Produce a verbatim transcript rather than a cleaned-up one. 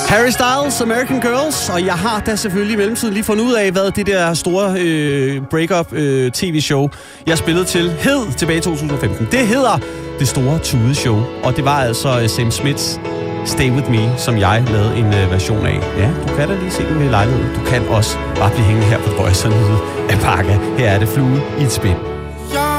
Harry Styles, American Girls, og jeg har da selvfølgelig i mellemtiden lige fundet ud af, hvad det der store øh, break-up øh, tv-show, jeg spillede til, hed tilbage i to tusind og femten. Det hedder Det Store Tude-show, og det var altså øh, Sam Smiths Stay With Me, som jeg lavede en øh, version af. Ja, du kan da lige se den ved lejligheden. Du kan også bare blive hængende her på The Voice og nyde af Parker. Her er det Flue i et spil.